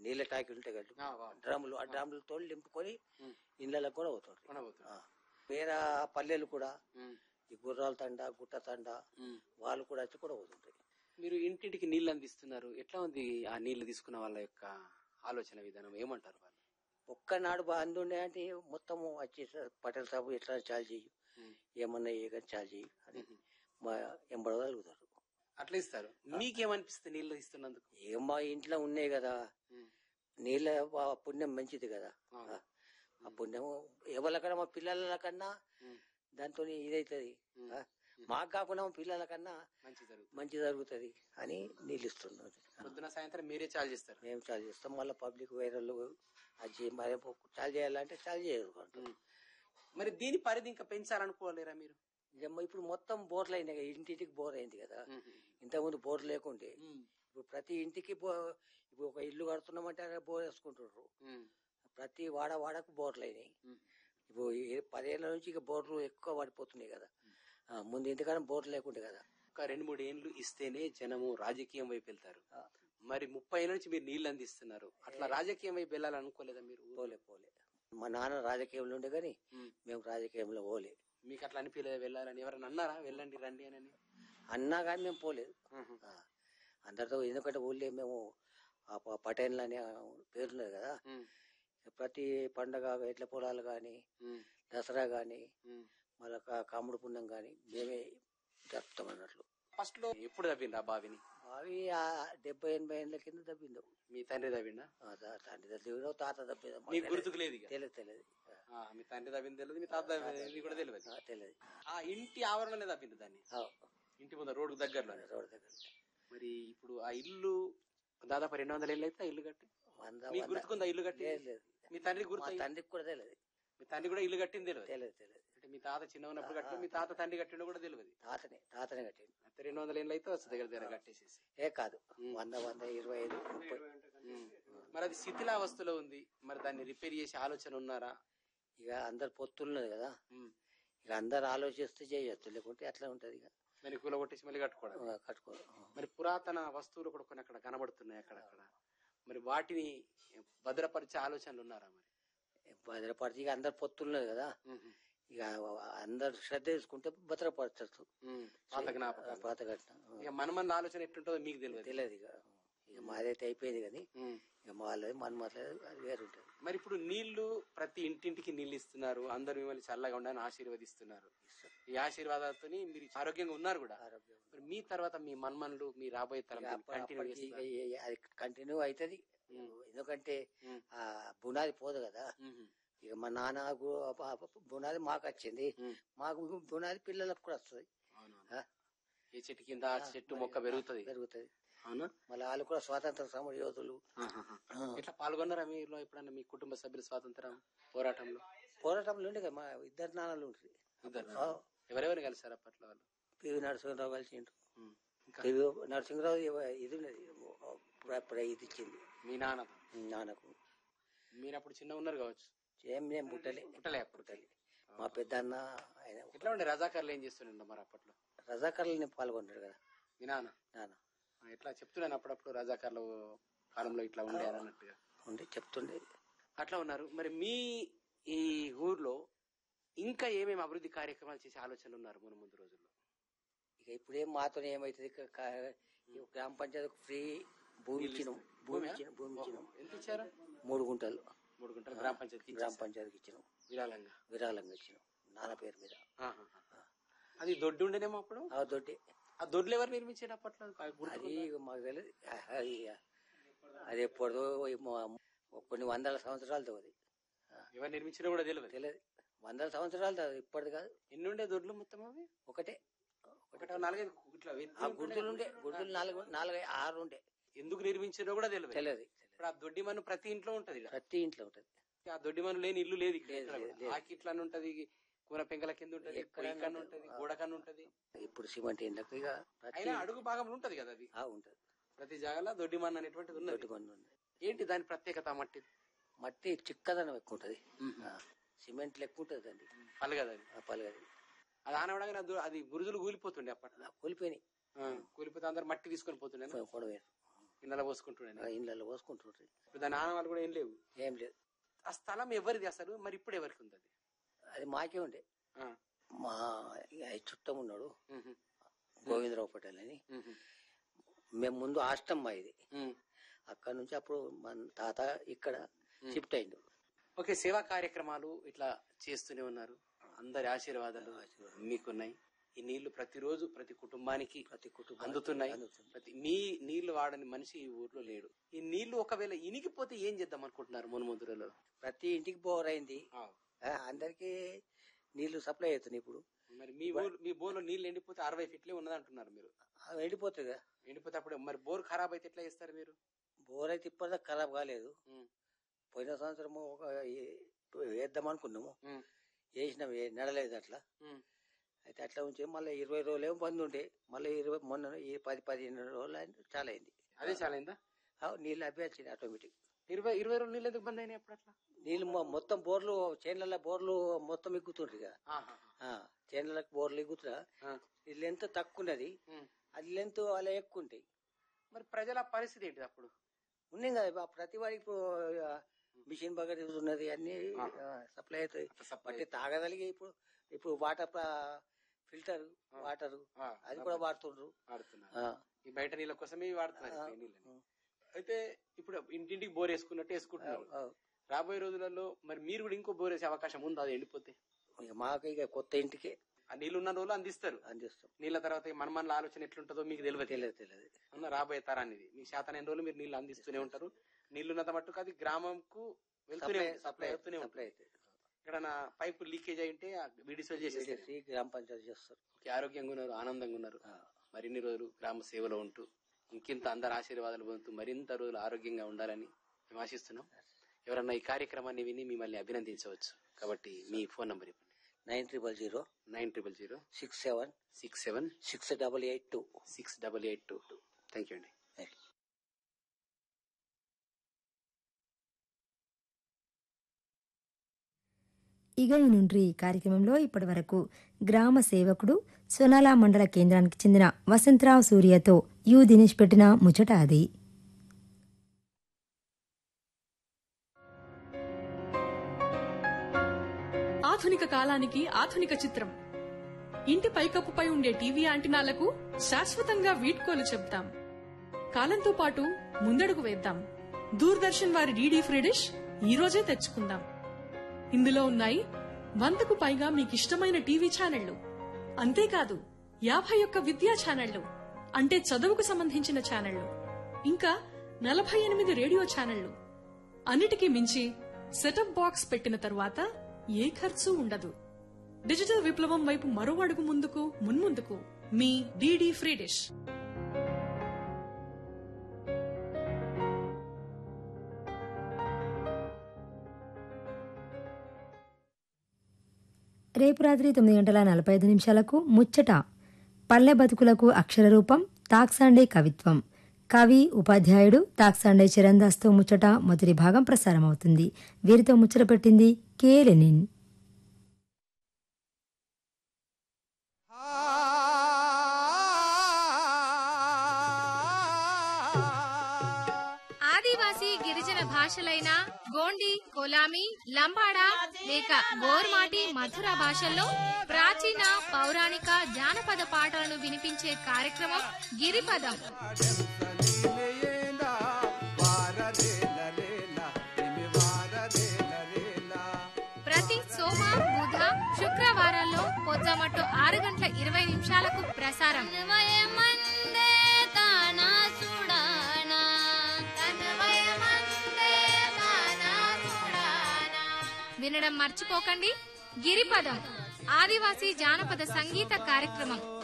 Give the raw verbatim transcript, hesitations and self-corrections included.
నీళ్ళ టాకీలు ఉంటాయి కదా డ్రమ్ములు, ఆ డ్రమ్ములు తోడు నింపుకొని ఇళ్ళకి కూడా అవుతుంది. వేరే పల్లెలు కూడా ఈ గుర్రాల తండ, గుట్ట తండ వాళ్ళు కూడా వచ్చి కూడా అవుతుంటాయి. మీరు ఇంటింటికి నీళ్లు అందిస్తున్నారు, ఎట్లా ఉంది ఆ నీళ్లు తీసుకున్న వాళ్ళ యొక్క ఆలోచన విధానం, ఏమంటారు వాళ్ళు? ఒక్కనాడు బాగా ఉండే అంటే మొత్తం వచ్చి పటేల్ సాబు ఎట్లా చాలు చేయు, ఏమన్నా ఏ చాలు చేయు అని మా ఎంబడగలుగుతారు. అట్లా ఇస్తారు. మీకేమనిపిస్తుంది నీళ్లు ఇస్తున్నందుకు? ఏం మా ఇంట్లో ఉన్నాయి కదా నీళ్ళ పుణ్యం మంచిది కదా, ఆ పుణ్యం ఎవరికన్నా మా పిల్లల కన్నా దాంతో ఇదైతుంది, మాకు కాకుండా మా పిల్లల కన్నా మంచి జరుగుతుంది అని నీళ్ళు ఇస్తున్నారు. పొద్దున సాయంత్రం మీరే చాలు చేస్తారు? మేము చాలు చేస్తాం. మళ్ళీ పబ్లిక్ వేరే అది మరి చాలు చేయాలంటే చాలు చేయరు. మరి దీని పరిధి ఇంకా పెంచాలనుకోలేరా మీరు? ఇప్పుడు మొత్తం బోర్లు అయినాయి కదా, ఇంటింటికి బోర్ అయింది కదా. ఇంతకుముందు బోర్ లేకుంటే ఇప్పుడు ప్రతి ఇంటికి ఇప్పుడు ఒక ఇల్లు కడుతున్నామంటే బోర్ వేసుకుంటున్నారు. ప్రతి వాడ వాడకు బోర్లు అయినాయి. ఇప్పుడు పదేళ్ల నుంచి ఇక బోర్లు ఎక్కువ పడిపోతున్నాయి కదా, ముందు ఇంటికన్నా బోర్లు లేకుంటే కదా. ఒక రెండు మూడు ఏళ్ళు ఇస్తేనే జనము రాజకీయం వైపు వెళ్తారు. మరి ముప్పై ఏళ్ళ నుంచి మీరు నీళ్లు అందిస్తున్నారు, అట్లా రాజకీయం వైపు వెళ్ళాలనుకోలేదా మీరు? పోలే పోలే మా నాన్న రాజకీయంలో ఉండే గాని మేము రాజకీయంలో పోలే. మీకు అట్లా అనిపించలేదు వెళ్ళాలని? ఎవరైనా అన్నారా వెళ్ళండి రండి అని? అన్నా కానీ మేము పోలేదు అందరితో. ఎందుకంటే ఊళ్ళో మేము పటేల్ అనే పేరున్నది కదా, ప్రతి పండగ ఎట్ల పొలాలు గాని, దసరా గాని, మళ్ళా కాముడు పుణ్యం గాని మేమే జరుపుతాం అన్నట్లు. ఫస్ట్ లో ఎప్పుడు తవ్విండు ఆ బావిని? బావి డెబ్బై ఎనభై ఏళ్ళ కింద తవ్విండు. మీ తండ్రి తవ్విండా? తండ్రి తవ్విండు, తాత తవ్విండు. మీకు గుర్తుకు లేదు? తెలియదు తెలియదు. మీ తండ్రి తవ్వింది తెలియదు, మీ తాత కూడా తెలియదు. తెలియదు. ఆ ఇంటి ఆవరణలోనే తవ్విండు దాన్ని, ఇంటి ముందు రోడ్డు దగ్గరలో. రోడ్డు దగ్గర. మరి ఇప్పుడు ఆ ఇల్లు దాదాపు రెండు వందల ఏళ్ళు అయితే ఇల్లు కట్టి మీకు గుర్తుకుందా? ఇల్లు కట్టి మీ తండ్రి గుర్తు? తండ్రికి కూడా తెలియదు. మీ తండ్రి కూడా ఇల్లు కట్టింది తెలియదు? తెలియదు తెలియదు. అంటే మీ తాత చిన్న ఉన్నప్పుడు కట్టి మీ తాత తండ్రి కట్టిండో కూడా తెలియదు? తాతనే తాతనే కట్టిండు. అయితే రెండు వందల ఏళ్ళు అయితే వస్తుంది దగ్గర దగ్గర కట్టేసేసి. ఏ కాదు, వంద వంద ఇరవై ఐదు ముప్పై. మరి అది శిథిలావస్థలో ఉంది, మరి దాన్ని రిపేర్ చేసే ఆలోచన ఉన్నారా? ఇక అందరు పొత్తున్నది కదా, ఇక అందరు ఆలోచిస్తే చేయొచ్చు, లేకుంటే అట్లా ఉంటది. ఇక మరి కూల కొట్టేసి మళ్ళీ కట్టుకోవడం కట్టుకోవడం. మరి పురాతన వస్తువులు కూడా కొన్ని అక్కడ కనబడుతున్నాయి అక్కడక్కడ, మరి వాటిని భద్రపరిచే ఆలోచనలు ఉన్నారా? మరి భద్రపరిచి ఇక అందరు పొత్తున్నది కదా, ఇక అందరు శ్రద్ధ తీసుకుంటే భద్రపరచచ్చు. పాత జ్ఞాపకం, పాత ఘటన. ఇక మన మన ఆలోచన ఎట్లుంటుందో మీకు తెలియదు. తెలియదు. ఇక ఇక మాదైతే అయిపోయింది కానీ ఇక వాళ్ళది మన మాట్లాడేది అది వేరు ఉంటుంది. మరి ఇప్పుడు నీళ్లు ప్రతి ఇంటింటికి నీళ్లు ఇస్తున్నారు, అందరు మిమ్మల్ని చల్లగా ఉండాలని ఆశీర్వదిస్తున్నారు. ఈ ఆశీర్వాదాలతో మీరు ఆరోగ్యంగా ఉన్నారు కూడా. మరి మీ తర్వాత మీ మన్మన్లు, మీ రాబోయే తరం అది కంటిన్యూ అవుతుంది. ఎందుకంటే ఆ బునాది పోదు కదా. ఇక మా నాన్న బునాది మాకు వచ్చింది, మాకు బునాది పిల్లలకు కూడా వస్తుంది. ఏ చెట్టు కింద చెట్టు మొక్క పెరుగుతుంది పెరుగుతుంది మళ్ళీ వాళ్ళు కూడా స్వాతంత్ర సమర యోధులు. ఇట్లా పాల్గొన్నారా మీరు ఎప్పుడన్నా మీ కుటుంబ సభ్యులు స్వాతంత్రం పోరాటంలో? పోరాటంలో ఉండే మా ఇద్దరు నాన్నలు ఉంటుంది. ఎవరెవరు కలిసారు అప్పట్లో? వాళ్ళు పివి నరసింహరావు కలిసిండు. పివి నరసింహరావు ఇది ఉన్నది ఇది ఇచ్చింది మీ నాన్న నాన్నకు. మీరు అప్పుడు చిన్న ఉన్నారు కావచ్చు? ఏం మేము పుట్టలే పుట్టలే అప్పుడు. మా పెద్ద అన్న ఆయన. ఎట్లా ఉండే రజాకర్లు ఏం చేస్తుండ మరి అప్పట్లో? రజాకర్లని పాల్గొన్నాడు కదా మీ నాన్న. నాన్న ఎట్లా చెప్తున్నాను అప్పుడప్పుడు రజాకర్ల కాలంలో ఇట్లా ఉండేది అన్నట్టుగా ఉండే చెప్తుండేది. అట్లా ఉన్నారు. మరి మీ ఈ ఊర్లో ఇంకా ఏమేమి అభివృద్ధి కార్యక్రమాలు చేసే ఆలోచనలు ఉన్నారు మన ముందు రోజుల్లో? ఇక ఇప్పుడేం మాతో ఏమైతుంది, గ్రామ పంచాయతీ ఫ్రీ భూమి ఇచ్చినాం. భూమి ఇచ్చిన భూమి ఇచ్చినాం. ఎంత ఇచ్చారు? మూడు గుంటలు. మూడు గుంటలు గ్రామ పంచాయతీ గ్రామ పంచాయతీకి ఇచ్చినాం. విరాళంగా విరాళంగా ఇచ్చినాం నాన్న పేరు మీద. అది దొడ్డి ఉండేనేమో అప్పుడు? ఆ దొడ్డి. ఆ దొడ్లు ఎవరు నిర్మించారు అప్పట్లో? అది మాకు తెలియదు. అది ఎప్పుడు కొన్ని వందల సంవత్సరాలతో అది ఎవరు నిర్మించినా కూడా తెలియదు. తెలియదు. వందల సంవత్సరాలు ఇప్పటిది కాదు. ఎన్ని ఉండే దొడ్లు మొత్తం? అవి ఒకటే ఒకటే నాలుగైదు ఇట్లా గుర్తులు ఉండే. గుర్తులు నాలుగు నాలుగు ఆరు ఉండే. ఎందుకు నిర్మించారో కూడా తెలియదు. తెలియదు. ఇప్పుడు ఆ దొడ్డి మన్ను ప్రతి ఇంట్లో ఉంటది. ప్రతి ఇంట్లో ఉంటది. ఆ దొడ్డి మన్ను లేని ఇల్లు లేదు. ఆకి ఇట్లా ఉంటది, కూర పెంకల కింద ఉంటది, కన్ను ఉంటది, గోడ కన్ను ఉంటది. ఇప్పుడు సిమెంట్ ఇండ్లకు అయినా అడుగు భాగంలో ఉంటది కదా అది. ఉంటది ప్రతి జాగాలో దొడ్డి మన్ను అనేటువంటిది ఉన్నది. ఏంటి దాని ప్రత్యేకత? మట్టి మట్టి చిక్కదనం ఎక్కువ ఉంటది, సిమెంట్ లెక్క ఉంటది. అండి పలగదు. అది పలగదు. అది ఆనవడగానే అది బురుజులు కూలిపోతుండే అప్పట్లో. కూలిపోయినాయి. కూలిపోతే అందరు మట్టి తీసుకొని పోతుండే. ఇళ్ళలో పోసుకుంటుండే ఇళ్ళలో పోసుకుంటుండ్రి. ఇప్పుడు దాని ఆనవాళ్ళు కూడా ఏం లేవు. ఏం లేదు. ఆ స్థలం ఎవరిది అసలు? మరి ఇప్పుడు ఎవరికి ఉంది అది? అది మాకే ఉండే. మా చుట్టం ఉన్నాడు గోవిందరావు పటేల్ అని. మేము ముందు ఆష్టమ్మ ఇది. అక్కడ నుంచి అప్పుడు మన తాత ఇక్కడ షిఫ్ట్ అయింది. ఓకే, సేవా కార్యక్రమాలు ఇట్లా చేస్తూనే ఉన్నారు. అందరి ఆశీర్వాదాలు మీకున్నాయి. ఈ నీళ్లు ప్రతిరోజు ప్రతి కుటుంబానికి ప్రతి కుటుంబం అందుతున్నాయి. ప్రతి మీ నీళ్లు వాడని మనిషి ఈ ఊర్లో లేడు. ఈ నీళ్లు ఒకవేళ ఇనిగిపోతే ఏం చేద్దాం అనుకుంటున్నారు మునుముందులలో? ప్రతి ఇంటికి బోర్ అయింది, అందరికి నీళ్లు సప్లై అవుతున్నాయి. ఇప్పుడు మరి మీ ఊరు మీ బోర్లో నీళ్లు ఎండిపోతే అరవై ఫీట్లే ఉన్నది అంటున్నారు మీరు. ఎండిపోతుంది కదా. ఎండిపోతే అప్పుడు మరి బోర్ ఖరాబ్ అయితే ఎట్లా చేస్తారు మీరు? బోర్ అయితే ఇప్పటిదాకా ఖరాబ్ కాలేదు. పోయిన సంవత్సరము ఒక వేద్దాం అనుకున్నాము, వేసినాం, నడలేదు అట్లా. అయితే అట్లా ఉంచి మళ్ళీ ఇరవై రోజులు ఏమో బంద్ ఉండే, మళ్ళీ ఇరవై మొన్న ఈ పది పదిహేను రోజులు చాలా అయింది. అదే చాలా అయిందా? నీళ్ళు అభ్యర్థి ఆటోమేటిక్. ఇరవై ఇరవై రోజులు నీళ్ళు ఎందుకు బంద్ అయినాయి అప్పుడు? అట్లా నీళ్ళు మొత్తం బోర్లు చేన్ల బోర్లు మొత్తం ఎగ్గుతుండ్రి కదా, చేన్లకు బోర్లు ఎగ్గుతురా. ఇది లెంత్ తక్కువ ఉన్నది, అది లెంత్ అలా ఎక్కువ ఉంటాయి. మరి ప్రజల పరిస్థితి ఏంటి అప్పుడు? ఉన్నాయి కదా ప్రతి వాడికి ఇప్పుడు మిషన్ బగర్ ఉన్నది, అన్ని సప్లై అవుతాయి. బట్టి తాగగలిగి ఇప్పుడు ఇప్పుడు వాటర్ ఫిల్టర్ వాటర్ అది కూడా వాడుతుండ్రు. ఈ బయట నీళ్ళ కోసమే వాడుతున్నారు. అయితే ఇప్పుడు ఇంటింటికి బోర్ వేసుకున్నట్టు వేసుకుంటున్నారు. రాబోయే రోజులలో మరి మీరు కూడా ఇంకో బోర్ వేసే అవకాశం ఉందా అది ఎండిపోతే? మాకు ఇక కొత్త ఇంటికి ఆ నీళ్ళు ఉన్న రోజులు అందిస్తారు. అందిస్తాం. నీళ్ళ తర్వాత మన మనల ఆలోచన ఎట్లుంటుందో మీకు తెలియదు. తెలియదు తెలియదు అన్న రాబోయే తరానికి మీకు శాతం రోజులు మీరు నీళ్ళు అందిస్తూనే ఉంటారు. నీళ్లున్నంత మట్టుకు అది గ్రామంకు వెళ్తూనే సప్లై అవుతూనే ఉంటాయి. ఇక్కడ పైపు లీకేజ్ అయింటే విడిసోల్ చేసేసి గ్రామ పంచాయతీ చేస్తారు. ఆరోగ్యంగా ఉన్నారు, ఆనందంగా ఉన్నారు. మరిన్ని రోజులు గ్రామ సేవలో ఉంటూ ఇంకింత అందరు ఆశీర్వాదాలు పొందుతూ మరింత రోజులు ఆరోగ్యంగా ఉండాలని మేము ఆశిస్తున్నాం. ఎవరన్నా ఈ కార్యక్రమాన్ని విని మిమ్మల్ని అభినందించవచ్చు కాబట్టి మీ ఫోన్ నంబర్ ఇవ్వండి. Nine triple zero nine triple zero six seven six seven six double eight two six double eight two two thank you అండి. ఇక ఈ నుండి ఈ కార్యక్రమంలో ఇప్పటి వరకు గ్రామ సేవకుడు సోనాల మండల కేంద్రానికి చెందిన వసంతరావు సూర్యతో యు దినేష్ పెట్టిన ముచ్చట అది. ఆధునిక కాలానికి ఆధునిక చిత్రం. ఇంటి పైకప్పుపై ఉండే టీవీ యాంటినాలకు శాశ్వతంగా వీడ్కోలు చెప్తాం. కాలంతో పాటు ముందడుగు వేద్దాం. దూరదర్శన్ వారి డీడీ ఫ్రీ డిష్ ఈ రోజే తెచ్చుకుందాం. ఇందులో ఉన్నాయి వందకు పైగా మీకిష్టమైన టీవీ ఛానళ్లు. అంతేకాదు యాభై ఒక్క విద్యా ఛానళ్లు అంటే చదువుకు సంబంధించిన ఛానళ్లు, ఇంకా నలభై ఎనిమిది రేడియో ఛానళ్లు. అన్నిటికీ మించి సెటప్ బాక్స్ పెట్టిన తరువాత ఏ ఖర్చు ఉండదు. డిజిటల్ విప్లవం వైపు మరో అడుగు ముందుకు మున్ముందుకు మీ డీడీ ఫ్రీ డిష్. రేపు రాత్రి తొమ్మిది గంటల నలభై ఐదు నిమిషాలకు ముచ్చట పల్లె బతుకులకు అక్షర రూపం తాక్సాండే కవిత్వం. కవి ఉపాధ్యాయుడు తాక్సాండే చరణ్దాస్తో ముచ్చట మొదటి భాగం ప్రసారమవుతుంది. వీరితో ముచ్చట పెట్టింది కే లెనిన్. ఆదివాసీ గిరిజన భాషలైన గోండి, కొలామి, లంబాడా లేక గోర్మాటి మధుర భాషల్లో ప్రాచీన పౌరాణిక జానపద పాటలను వినిపించే కార్యక్రమం గిరిపదం. ప్రతి సోమ, బుధ, శుక్రవారాల్లో పొద్దుమట్టు ఆరు గంటల ఇరవై నిమిషాలకు ప్రసారం. వినడం మర్చిపోకండి. గిరిపదం ఆదివాసీ జానపద సంగీత కార్యక్రమం